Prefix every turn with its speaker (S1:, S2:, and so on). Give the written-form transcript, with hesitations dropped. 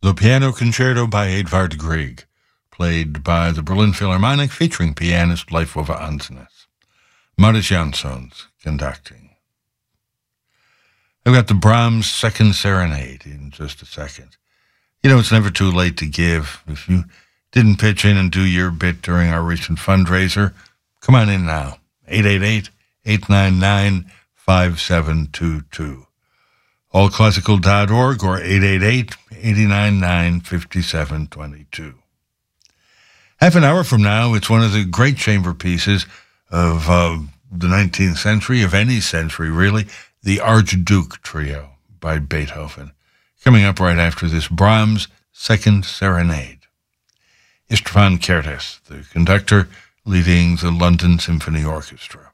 S1: The Piano Concerto by Edvard Grieg, played by the Berlin Philharmonic, featuring pianist Leif Ove Andsnes. Maurice Jansons conducting. I've got the Brahms Second Serenade in just a second. You know, it's never too late to give. If you didn't pitch in and do your bit during our recent fundraiser, come on in now. 888-899-5722. allclassical.org or 888-899-5722. Half an hour from now, it's one of the great chamber pieces of the 19th century, of any century really, the Archduke Trio by Beethoven. Coming up right after this, Brahms' Second Serenade. Istvan Kertész, the conductor, leading the London Symphony Orchestra.